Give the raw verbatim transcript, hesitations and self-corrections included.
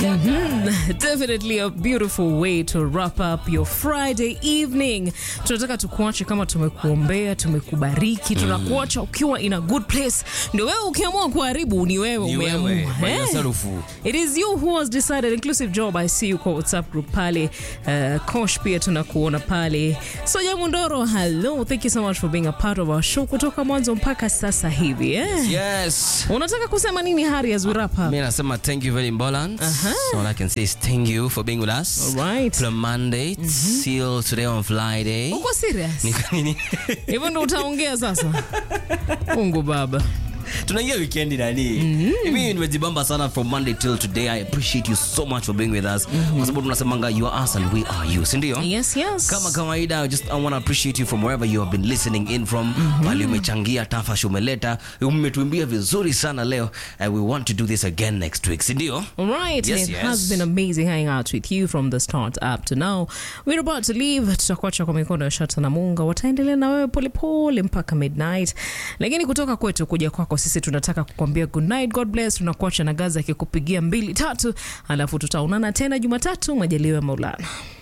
Mm-hmm. Definitely a beautiful way to wrap up your Friday evening. Tunataka tukuache kama tumekuombea, tumekubariki, tunakuacha ukiwa in a good place. Ndio wewe ukiamua kuharibu ni wewe umeamua. It is you who has decided. Inclusive Job, I see you kwa WhatsApp group pale. Uh, Kosh pia tunakuona pale. Soja Mundoro, hello. Thank you so much for being a part of our show kutoka mwanzo mpaka sasa hivi. Eh? Yes. Unataka kusema nini Hari as we wrap up? Mimi nasema thank you very much. Uh-huh. So all I can say is thank you for being with us. All right. From Monday mm-hmm. till today on Friday. Uko serious? Hivyo ndo utaongea sasa? Mungu baba. Tunaingia weekend nani. Mimi nimejibamba sana from Monday till today. I appreciate you so much for being with us. Mm-hmm. Kwa sababu tunasemanga you are us and we are you. Si ndio? Yes, yes. Kama kawaida, just I want to appreciate you from wherever you have been listening in from. Mm-hmm. Pale umechangia tafash umeleta. Umetuimbia vizuri sana leo. And we want to do this again next week. Si ndio? All right. Yes, it yes. has been amazing hanging out with you from the start up to now. We're about to leave. Tutakuacha kwa mikono ya Shata na Munga. Wataendelea na wewe pole pole mpaka midnight. Lakini kutoka kwetu kuja kwako sisi tunataka kukwambia good night, God bless. Tunakuacha na Gaza akikupigia mbili tatu, alafu tutaonana tena Jumatatu majaliwa ya Maulana.